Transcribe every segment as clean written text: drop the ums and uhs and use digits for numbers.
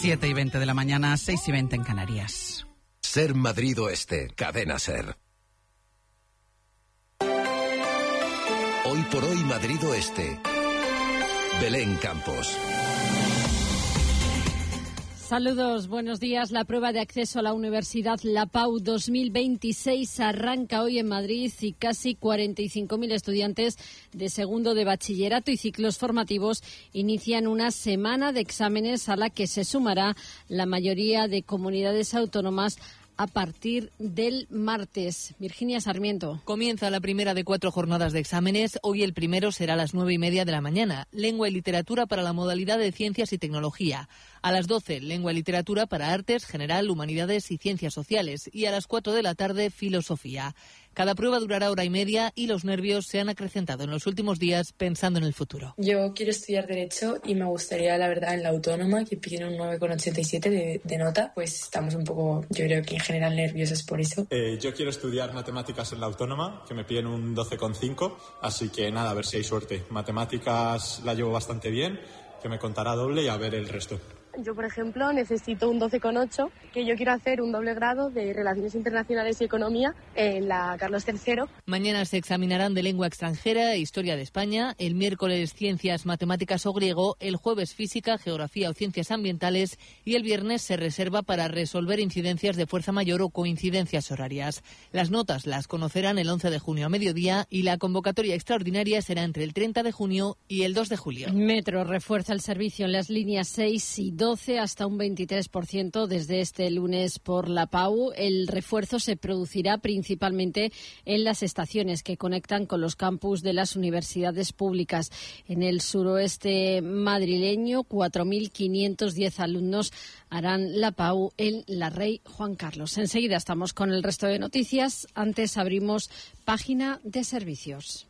7:20 de la mañana, 6:20 en Canarias. Ser Madrid Oeste, Cadena Ser. Hoy por hoy Madrid Oeste. Belén Campos. Saludos, buenos días. La prueba de acceso a la Universidad La Pau 2026 arranca hoy en Madrid y casi 45.000 estudiantes de segundo de bachillerato y ciclos formativos inician una semana de exámenes a la que se sumará la mayoría de comunidades autónomas a partir del martes. Virginia Sarmiento. Comienza la primera de 4 jornadas de exámenes. Hoy el primero será a las 9:30 de la mañana. Lengua y literatura para la modalidad de ciencias y tecnología. A las 12, lengua y literatura para artes, general, humanidades y ciencias sociales. Y a las 4 de la tarde, filosofía. Cada prueba durará hora y media y los nervios se han acrecentado en los últimos días pensando en el futuro. Yo quiero estudiar Derecho y me gustaría, la verdad, en la Autónoma, que piden un 9,87 de nota. Pues estamos un poco, yo creo que en general nerviosos por eso. Yo quiero estudiar Matemáticas en la Autónoma, que me piden un 12,5. Así que nada, a ver si hay suerte. Matemáticas la llevo bastante bien, que me contará doble y a ver el resto. Yo, por ejemplo, necesito un 12,8, que yo quiero hacer un doble grado de Relaciones Internacionales y Economía en la Carlos III. Mañana se examinarán de lengua extranjera e historia de España, el miércoles ciencias, matemáticas o griego, el jueves física, geografía o ciencias ambientales y el viernes se reserva para resolver incidencias de fuerza mayor o coincidencias horarias. Las notas las conocerán el 11 de junio a mediodía y la convocatoria extraordinaria será entre el 30 de junio y el 2 de julio. Metro refuerza el servicio en las líneas 6 y 12 hasta un 23% desde este lunes por La Pau. El refuerzo se producirá principalmente en las estaciones que conectan con los campus de las universidades públicas. En el suroeste madrileño, 4.510 alumnos harán La Pau en la Rey Juan Carlos. Enseguida estamos con el resto de noticias. Antes abrimos página de servicios.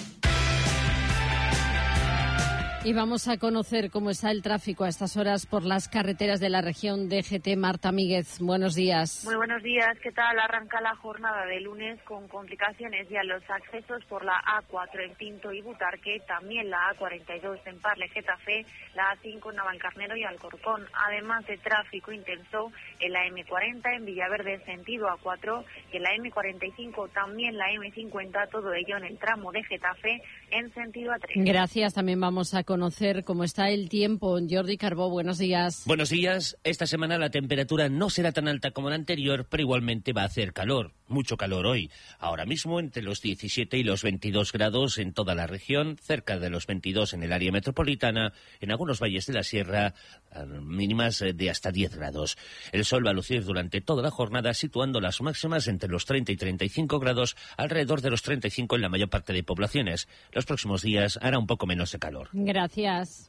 Y vamos a conocer cómo está el tráfico a estas horas por las carreteras de la región DGT. Marta Míguez, buenos días. Muy buenos días, ¿qué tal? Arranca la jornada de lunes con complicaciones ya los accesos por la A4 en Pinto y Butarque, también la A42 en Parle, Getafe, la A5 en Navalcarnero y Alcorcón, además de tráfico intenso en la M40 en Villaverde en sentido A4 y en la M45 también la M50, todo ello en el tramo de Getafe en sentido A3. Gracias, también vamos a conocer cómo está el tiempo. Jordi Carbó, buenos días. Buenos días. Esta semana la temperatura no será tan alta como la anterior, pero igualmente va a hacer calor. Mucho calor hoy. Ahora mismo entre los 17 y los 22 grados en toda la región, cerca de los 22 en el área metropolitana, en algunos valles de la sierra, mínimas de hasta 10 grados. El sol va a lucir durante toda la jornada, situando las máximas entre los 30 y 35 grados, alrededor de los 35 en la mayor parte de poblaciones. Los próximos días hará un poco menos de calor. Gracias.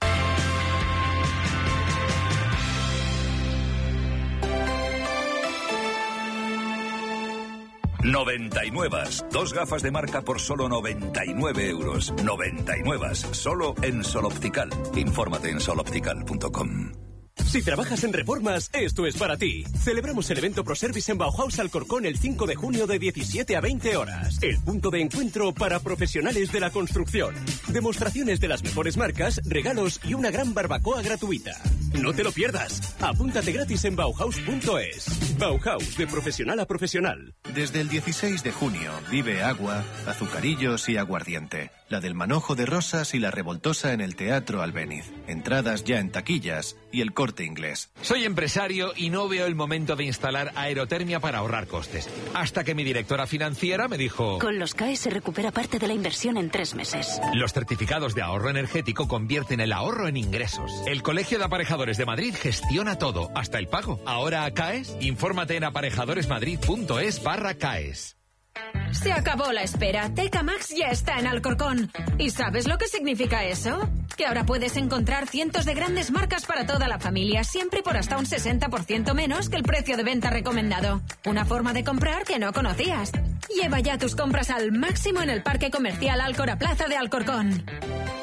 $99. 2 gafas de marca por solo 99 euros. 99. Solo en Sol Optical. Infórmate en soloptical.com. Si trabajas en reformas, esto es para ti. Celebramos el evento ProService en Bauhaus Alcorcón el 5 de junio de 17 a 20 horas. El punto de encuentro para profesionales de la construcción. Demostraciones de las mejores marcas, regalos y una gran barbacoa gratuita. No te lo pierdas. Apúntate gratis en Bauhaus.es. Bauhaus, de profesional a profesional. Desde el 16 de junio vive Agua, Azucarillos y Aguardiente. La del Manojo de Rosas y la Revoltosa en el Teatro Albéniz. Entradas ya en taquillas y el Corte Inglés. Soy empresario y no veo el momento de instalar aerotermia para ahorrar costes. Hasta que mi directora financiera me dijo... Con los CAE se recupera parte de la inversión en 3 meses. Los certificados de ahorro energético convierten el ahorro en ingresos. El Colegio de Aparejadores de Madrid gestiona todo, hasta el pago. ¿Ahora CAES? Infórmate en aparejadoresmadrid.es/CAES. Se acabó la espera. Teca Max ya está en Alcorcón. ¿Y sabes lo que significa eso? Que ahora puedes encontrar cientos de grandes marcas para toda la familia, siempre por hasta un 60% menos que el precio de venta recomendado. Una forma de comprar que no conocías. Lleva ya tus compras al máximo en el Parque Comercial Alcora Plaza de Alcorcón.